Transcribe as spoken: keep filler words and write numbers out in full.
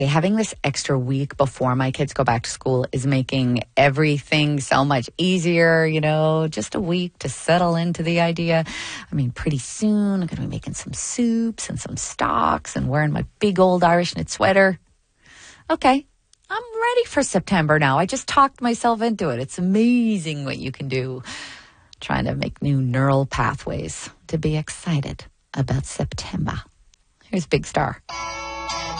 Having this extra week before my kids go back to school is making everything so much easier, you know, just a week to settle into the idea. I mean, pretty soon I'm going to be making some soups and some stocks and wearing my big old Irish knit sweater. Okay, I'm ready for September now. I just talked myself into it. It's amazing what you can do trying to make new neural pathways to be excited about September. Here's Big Star.